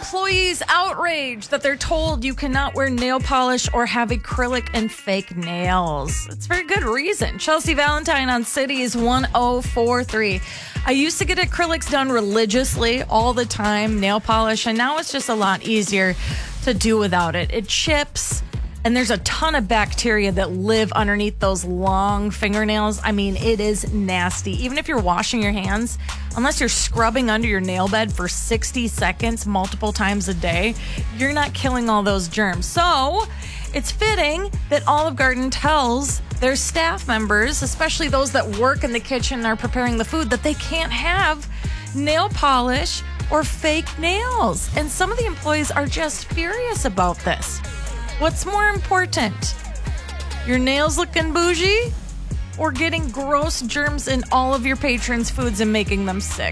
employees outraged that they're told you cannot wear nail polish or have acrylic and fake nails. It's for a good reason. Chelsea Valentine on Cities 1043. I used to get acrylics done religiously all the time, nail polish, and now it's just a lot easier to do without it. It chips, and there's a ton of bacteria that live underneath those long fingernails. I mean, it is nasty. Even if you're washing your hands, unless you're scrubbing under your nail bed for 60 seconds multiple times a day, you're not killing all those germs. So it's fitting that Olive Garden tells their staff members, especially those that work in the kitchen and are preparing the food, that they can't have nail polish or fake nails. And some of the employees are just furious about this. What's more important? Your nails looking bougie or getting gross germs in all of your patrons' foods and making them sick?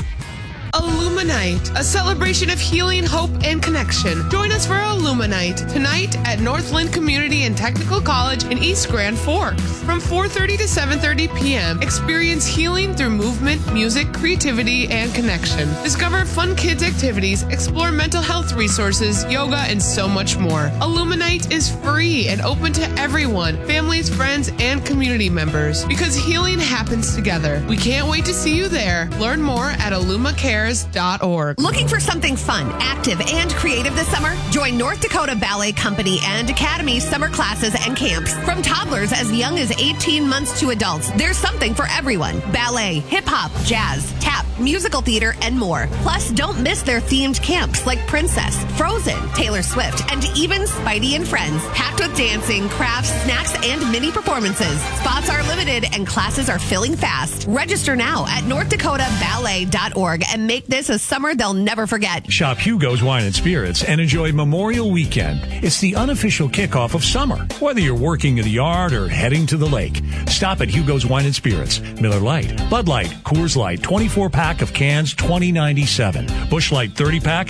Illuminite, a celebration of healing, hope, and connection. Join us for Illuminite tonight at Northland Community and Technical College in East Grand Forks. From 4:30 to 7:30 p.m., experience healing through movement, music, creativity, and connection. Discover fun kids activities, explore mental health resources, yoga, and so much more. Illuminite is free and open to everyone, families, friends, and community members, because healing happens together. We can't wait to see you there. Learn more at illumacares.org. Looking for something fun, active, and creative this summer? Join North Dakota Ballet Company and Academy summer classes and camps. From toddlers as young as 18 months to adults, there's something for everyone. Ballet, hip-hop, jazz, tap, musical theater, and more. Plus, don't miss their themed camps like Princess, Frozen, Taylor Swift, and even Spidey and Friends. Packed with dancing, crafts, snacks, and mini performances. Spots are limited and classes are filling fast. Register now at northdakotaballet.org and make this a summer they'll never forget. Shop Hugo's Wine and Spirits and enjoy Memorial Weekend. It's the unofficial kickoff of summer. Whether you're working in the yard or heading to the lake, stop at Hugo's Wine and Spirits. Miller Lite, Bud Light, Coors Light, 24-pack of cans, $20.97. Busch Light 30-pack,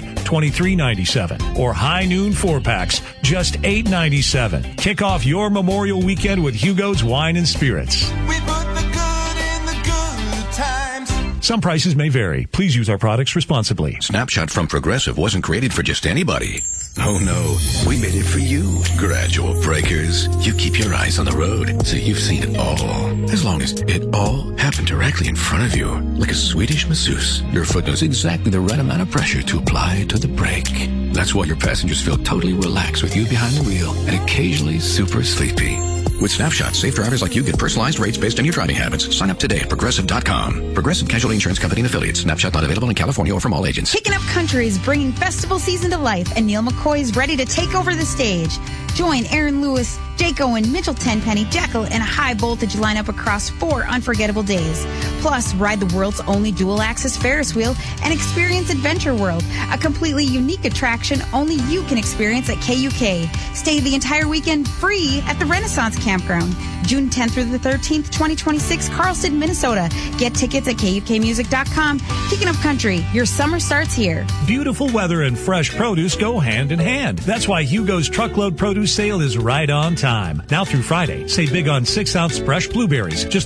$23.97. Or High Noon 4-packs, just $8.97. Kick off your Memorial Weekend with Hugo's Wine and Spirits. We put the good in the good times. Some prices may vary. Please use our products responsibly. Snapshot from Progressive wasn't created for just anybody. Oh no, we made it for you. Gradual breakers. You keep your eyes on the road, so you've seen it all. As long as it all happened directly in front of you. Like a Swedish masseuse, your foot knows exactly the right amount of pressure to apply to the brake. That's why your passengers feel totally relaxed with you behind the wheel and occasionally super sleepy. With Snapshot, safe drivers like you get personalized rates based on your driving habits. Sign up today at Progressive.com. Progressive Casualty Insurance Company and Affiliates. Snapshot not available in California or from all agents. Picking Up Country is bringing festival season to life, and Neil McCoy is ready to take over the stage. Join Aaron Lewis, Jake Owen, Mitchell Tenpenny, Jekyll, and a high-voltage lineup across 4 unforgettable days. Plus, ride the world's only dual-axis Ferris wheel and experience Adventure World, a completely unique attraction only you can experience at KUK. Stay the entire weekend free at the Renaissance Campground. June 10th through the 13th, 2026, Carlston, Minnesota. Get tickets at KUKmusic.com. Picking Up Country, your summer starts here. Beautiful weather and fresh produce go hand in hand. That's why Hugo's Truckload Produce Sale is right on time. Now through Friday, save big on 6-ounce fresh blueberries, just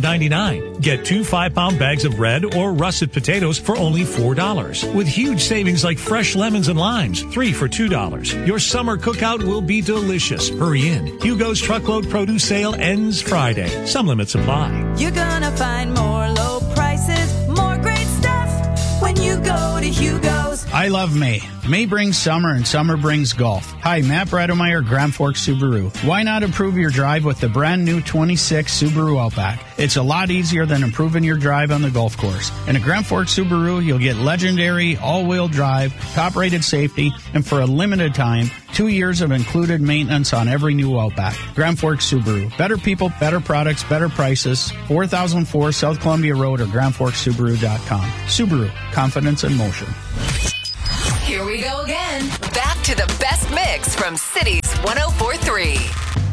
$1.99. Get 2 5-pound bags of red or russet potatoes for only $4. With huge savings like fresh lemons and limes, 3 for $2. Your summer cookout will be delicious. Hurry in. Hugo's Truckload Produce Sale ends Friday. Some limits apply. You're gonna find more low prices, more great stuff when you go to Hugo's. I love May. May brings summer and summer brings golf. Hi, Matt Brademeyer, Grand Forks Subaru. Why not improve your drive with the brand new 26 Subaru Outback? It's a lot easier than improving your drive on the golf course. In a Grand Forks Subaru, you'll get legendary all-wheel drive, top-rated safety, and for a limited time, 2 years of included maintenance on every new Outback. Grand Forks Subaru. Better people, better products, better prices. 4004 South Columbia Road or GrandForksSubaru.com. Subaru. Confidence in motion. Here we go again. Back to the best mix from Cities 1043.